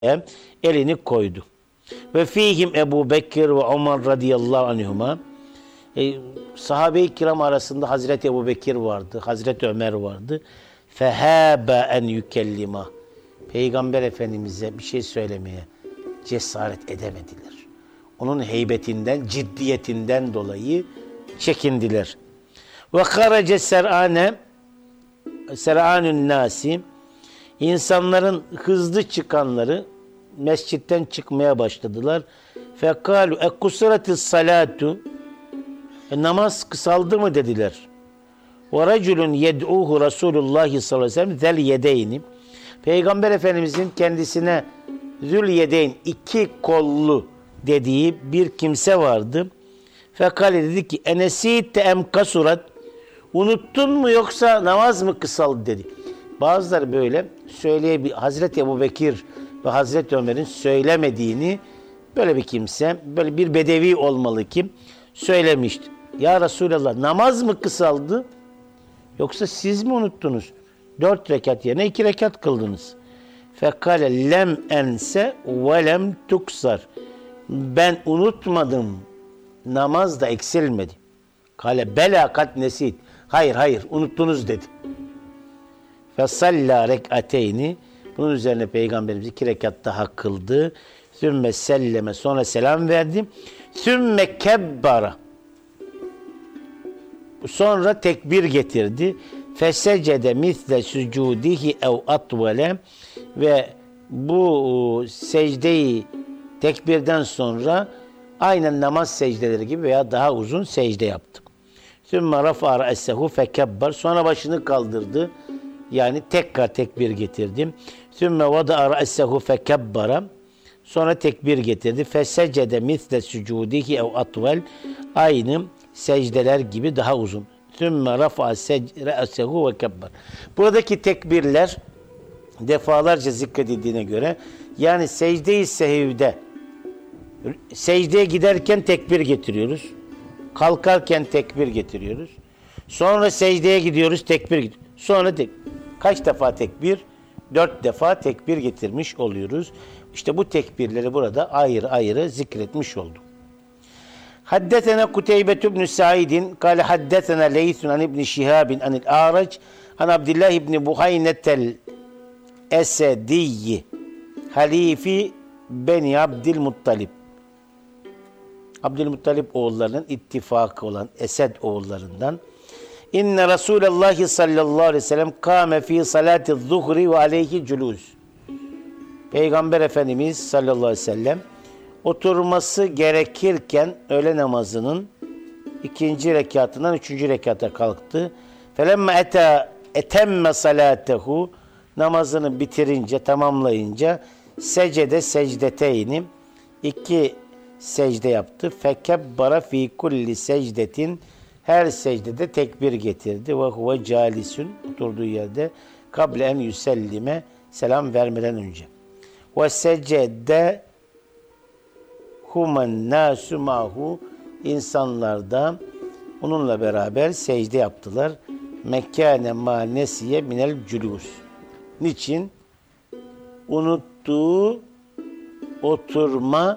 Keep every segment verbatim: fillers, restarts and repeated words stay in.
elini koydu. Ve fihim Ebu Bekir ve Ömer radıyallahu anhuma. E, sahabe-i kiram arasında Hazreti Ebu Bekir vardı, Hazreti Ömer vardı. Fehâbe en yükellima. Peygamber Efendimiz'e bir şey söylemeye cesaret edemediler. Onun heybetinden, ciddiyetinden dolayı çekindiler. Ve karace ser'ane ser'anün nasi. İnsanların hızlı çıkanları mescitten çıkmaya başladılar. Fekalu ekkusratis salatu. E, namaz kısaldı mı dediler. Ve raculun yed'uhu Resulullah sallallahu aleyhi ve sellem zel yedeyni. Peygamber Efendimizin kendisine zül yedeyn, iki kollu dediği bir kimse vardı. Fekale dedi ki enesite em kasurat. Unuttun mu yoksa namaz mı kısaldı dedi. Bazıları böyle söyleyebilir. Hazreti Ebu Bekir ve Hazreti Ömer'in söylemediğini böyle bir kimse, böyle bir bedevi olmalı ki söylemişti. Ya Resulallah namaz mı kısaldı yoksa siz mi unuttunuz? Dört rekat yerine iki rekat kıldınız. Fekale lem ense ve lem tuksar. Ben unutmadım. Namaz da eksilmedi. Kale bela kat nesit. Hayır hayır unuttunuz dedi. Fesalla rekateyni. Bunun üzerine Peygamberimiz iki rekat daha kıldı. Sümme selleme, sonra selam verdi. Sümme kebbara. Sonra tekbir getirdi. Fesecede misle sücudihi ev atvele. Ve bu secdeyi tekbirden sonra aynen namaz secdeleri gibi veya daha uzun secde yaptı. Sümme rafa ra'sehu fekebbar. Sonra başını kaldırdı. Yani tekrar tekbir getirdim. Sümme vada'a ra'sehu fekebbara. Sonra tekbir getirdi. Fesecede misle sücudihi ev atvel. Aynı secdeler gibi daha uzun. Sümme rafa'a ra'sehu ve kebbar. Buradaki tekbirler defalarca zikredildiğine göre yani secde-i sehivde secdeye giderken tekbir getiriyoruz. Kalkarken tekbir getiriyoruz. Sonra secdeye gidiyoruz, tekbir getiriyoruz. Sonra tek, kaç defa tekbir? Dört defa tekbir getirmiş oluyoruz. İşte bu tekbirleri burada ayrı ayrı zikretmiş olduk. Haddetena Kuteybe ibn Sa'idin kâle haddetena Leythun an ibn Şihabin anil A'rac an Abdullah ibn Buhaynetel Esediyyi halifi Beni Abdülmuttalib. Abdülmuttalib oğullarının ittifakı olan Esed oğullarından. İnne Resulallah sallallahu aleyhi ve sellem kâme fî salâti zuhri ve aleyhi culûs. Peygamber Efendimiz sallallahu aleyhi ve sellem oturması gerekirken öğle namazının ikinci rekatından üçüncü rekata kalktı. Felemme ete etemme salâtehu, namazını bitirince, tamamlayınca secde secdeteyni, iki secde yaptı. Fekebbara fi kulli secdetin, her secdede tekbir getirdi. Ve huve calisun, oturduğu yerde kable en yüsellime, selam vermeden önce. Ve secde humen nasu mahu, insanlar da onunla beraber secde yaptılar. Mekkâne ma nesiye minel culûs. Niçin? Unuttuğu oturma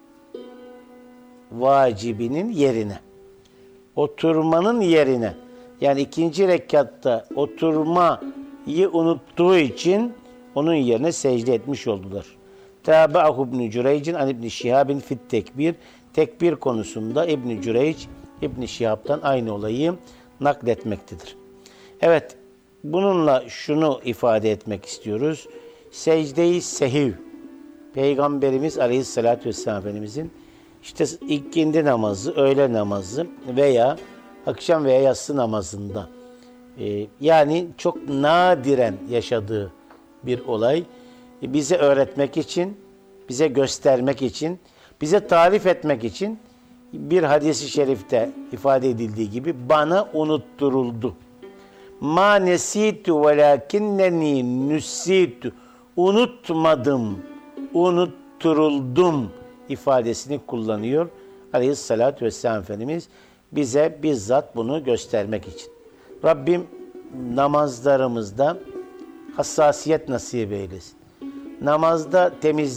vacibinin yerine. Oturmanın yerine. Yani ikinci rekatta oturmayı unuttuğu için onun yerine secde etmiş oldular. Tâbe'ahu İbn-i Cüreyc'in an İbn-i Şihab'in fit tekbir. Tekbir konusunda İbn-i Cüreyc, İbn-i Şihab'tan aynı olayı nakletmektedir. Evet, bununla şunu ifade etmek istiyoruz. Secde-i sehiv, Peygamberimiz Aleyhisselatü Vesselam Efendimizin işte ikindi namazı, öğle namazı veya akşam veya yatsı namazında e, yani çok nadiren yaşadığı bir olay e, bize öğretmek için, bize göstermek için, bize tarif etmek için bir hadis-i şerifte ifade edildiği gibi bana unutturuldu. Ma nesitu velakinneni nusitu. Unutmadım, unutturuldum ifadesini kullanıyor Aleyhisselatü Vesselam Efendimiz bize bizzat bunu göstermek için. Rabbim namazlarımızda hassasiyet nasip eylesin. namazda temiz